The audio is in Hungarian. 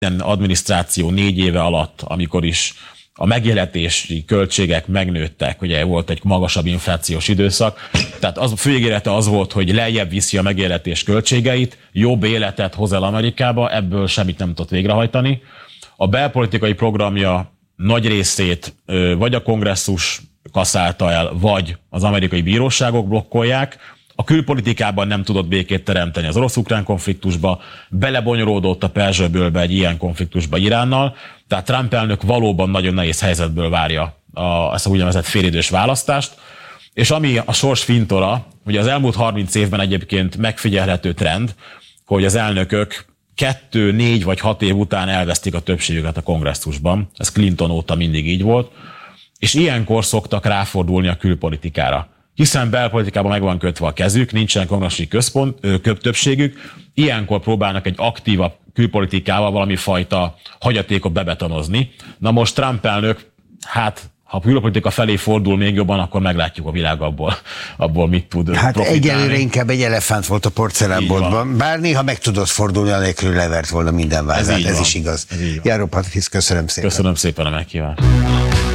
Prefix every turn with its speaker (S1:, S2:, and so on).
S1: adminisztráció 4 éve alatt, amikor is a megélhetési költségek megnőttek, ugye volt egy magasabb inflációs időszak, tehát az fő ígérete az volt, hogy lejjebb viszi a megélhetés költségeit, jobb életet hoz el Amerikába, ebből semmit nem tudott végrehajtani. A belpolitikai programja nagy részét vagy a kongresszus kaszálta el, vagy az amerikai bíróságok blokkolják. A külpolitikában nem tudott békét teremteni az orosz-ukrán konfliktusba, belebonyolódott a Perzsa-öbölbe egy ilyen konfliktusba Iránnal, tehát Trump elnök valóban nagyon nehéz helyzetből várja ezt a úgynevezett félidős választást, és ami a sors fintora, ugye az elmúlt 30 évben egyébként megfigyelhető trend, hogy az elnökök 2, 4 vagy 6 év után elvesztik a többségüket a kongresszusban, ez Clinton óta mindig így volt, és ilyenkor szoktak ráfordulni a külpolitikára. Hiszen belpolitikában meg van kötve a kezük, nincsen kongresszusi többségük, ilyenkor próbálnak egy aktívabb külpolitikával valami fajta hagyatékot bebetonozni. Na most Trump elnök, hát ha a külpolitika felé fordul még jobban, akkor meglátjuk a világ abból mit tud
S2: Hát
S1: profitálni.
S2: egyelőre inkább egy elefánt volt a porcelánboltban, bár néha meg tudott fordulni, anélkül levert volna minden vázát, ez is igaz. Járó Patrice, köszönöm szépen.
S1: Köszönöm szépen a meghívást.